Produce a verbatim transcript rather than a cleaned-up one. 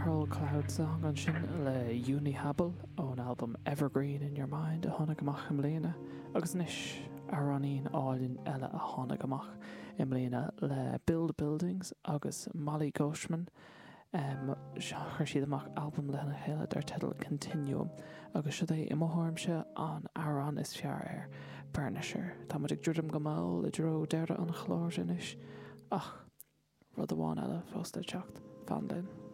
Pearl Clouds a an sin le Uni Habel ón album Evergreen in Your Mind a tháinig amach im mbliana agus níis ar aníon áilinn eile a tháinig amach im mbliana le Build Buildings agus Molly Goshman um, chuir siad amach album lena chéile ar title Continuum agus siad é i mthormse an Aran is fear ar Burnisher. Tá muid ag dúirdum go máil i dro deire an chlár sin is ach rud amháin eile fásta teacht fan linn.